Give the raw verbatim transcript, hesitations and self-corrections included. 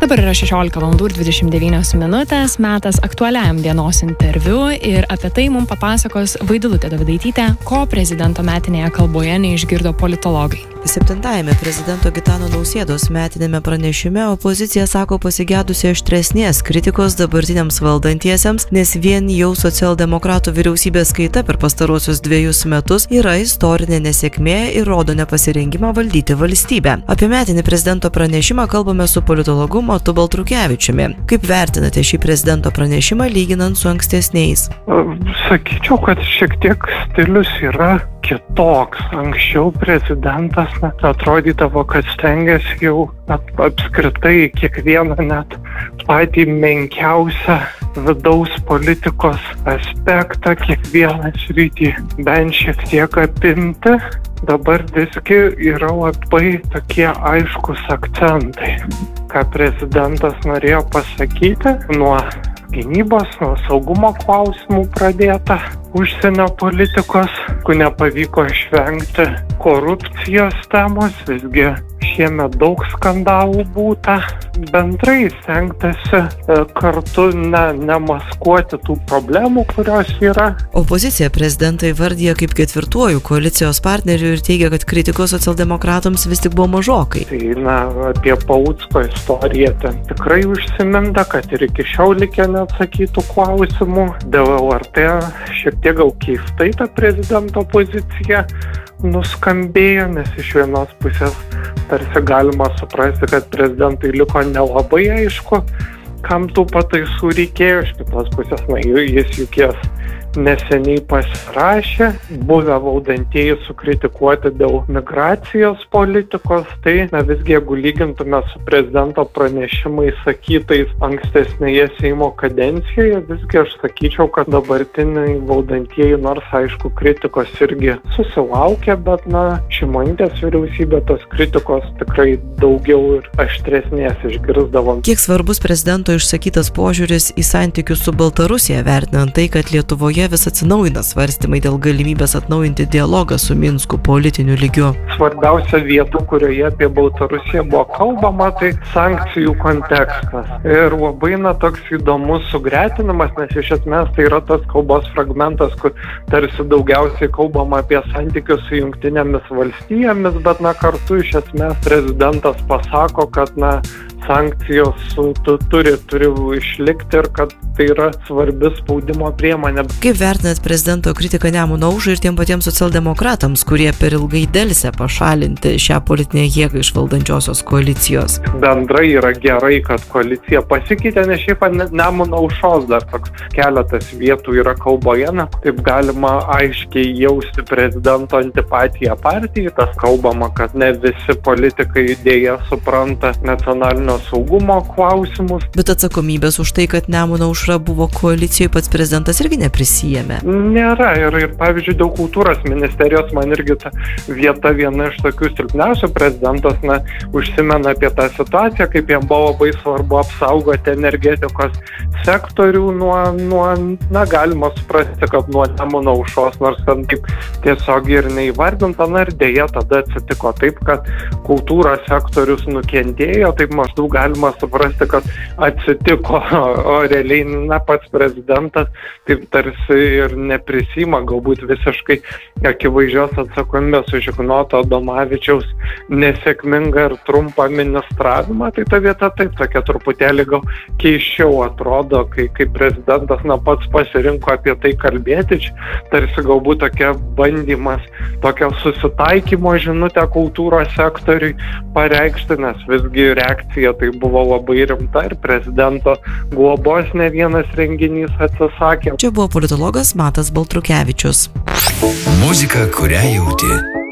Dabar yra šešiolika valandų ir dvidešimt devynios minutės, metas aktualiajam dienos interviu ir apie tai mums papasakos Vaidilutė Dovydaitytė, ko prezidento metinėje kalboje neišgirdo politologai. Septintajame prezidento Gitano Nausėdos metinėme pranešime opozicija sako pasigedusi aštresnės kritikos dabartiniams valdantiesiems, nes vien jau socialdemokratų vyriausybės kaita per pastaruosius dviejus metus yra istorinė nesėkmė ir rodo nepasirengimą valdyti valstybę. Apie metinį prezidento pranešimą kalbame su politologu Matu Baltrukevičiumi. Kaip vertinate šį prezidento pranešimą lyginant su ankstesniais? Sakyčiau, kad šiek tiek stilius yra kitoks. Anksčiau prezidentas net atrodydavo, kad stengiasi jau ap apskritai kiekvieną net patį menkiausią vidaus politikos aspektą, kiekvieną sritį bent šiek tiek apimti. Dabar visgi yra labai tokie aiškus akcentai, ką prezidentas norėjo pasakyti. Nuo gynybos, nuo saugumo klausimų pradėta užsienio politikos, kur nepavyko išvengti korupcijos temos, visgi šiemet daug skandalų būta. Bendrai stengtasi kartu ne, nemaskuoti tų problemų, kurios yra. Opozicija prezidentą įvardyja kaip ketvirtuoju koalicijos partneriu ir teigia, kad kritikos socialdemokratams vis tik buvo mažokai. Tai, na, apie Palucko istoriją ten tikrai užsiminta, kad ir iki šiol likę neatsakytų klausimų. Dėl L R T šiek tiek gal keistai ta prezidento pozicija nuskambėjo, nes iš vienos pusės tarsi galima suprasti, kad prezidentui liko nelabai aišku, kam tų pataisų reikėjo. Iš kitos pusės, na, jis juk jas neseniai pasirašė, buvę valdantieji sukritikuoti dėl migracijos politikos, tai na, visgi jeigu lygintume su prezidento pranešimais sakytais ankstesnėje Seimo kadencijoje, visgi aš sakyčiau, kad dabartiniai valdantieji nors aišku kritikos irgi susilaukė, bet na, Šimonytės vyriausybė tos kritikos tikrai daugiau ir aštresnės išgirsdavom. Kiek svarbus prezidento išsakytas požiūris į santykius su Baltarusija, vertinant tai, kad Lietuvoje vis atsinaujina svarstymai dėl galimybės atnaujinti dialogą su Minsku politiniu lygiu? Svarbiausia vieta, kurioje apie Baltarusiją buvo kalbama, tai sankcijų kontekstas. Ir labai na, toks įdomus sugretinimas, nes iš esmės tai yra tas kalbos fragmentas, kur tarsi daugiausiai kalbama apie santykius su jungtinėmis valstijomis, bet na, kartu iš esmės prezidentas pasako, kad na, sankcijos tu, turi, turi išlikti ir kad tai yra svarbi spaudimo priemonė. Kaip vertinat prezidento kritiką Nemuno aušrai ir tiem patiems socialdemokratams, kurie per ilgai delsė pašalinti šią politinę jėgą iš valdančiosios koalicijos? Bendrai yra gerai, kad koalicija pasikeitė, nes šiaip Nemuno aušros dar toks keletas vietų yra kalboje, na, taip galima aiškiai jausti prezidento antipatiją partijai, tas kalbama, kad ne visi politikai idėją supranta nacionalinio saugumo klausimus. Bet atsakomybės už tai, kad Nemuno aušra buvo koalicijoje, pats prezidentas irgi neprisijėmė. Nėra. Ir, ir pavyzdžiui, dėl kultūros ministerijos man irgi ta vieta viena iš tokių silpniausių. Prezidentas na, užsimena apie tą situaciją, kaip jam buvo labai svarbu apsaugoti energetikos sektorių nuo, nuo na, galima suprasti, kad nuo Nemuno aušros, nors ten taip tiesiog ir neįvardinta, na ir dėja tada atsitiko taip, kad kultūros sektorius nukentėjo, taip maždaug galima suprasti, kad atsitiko, o realiai na, pats prezidentas taip tarsi ir neprisima galbūt visiškai akivaizdžios atsakomybės už Ignoto Adomavičiaus nesėkmingą ir trumpą administravimą, tai ta vieta taip tokia truputėlį gal keisčiau atrodo, kai, kai prezidentas na, pats pasirinko apie tai kalbėti, tarsi galbūt tokia bandymas, tokia susitaikymo žinutė kultūros sektoriui pareikšti, nes visgi reakcija tai buvo labai rimta ir prezidento globos ne vienas renginys atsisakė. Čia buvo politologas Matas Baltrukevičius. Muzika, kurią jauti.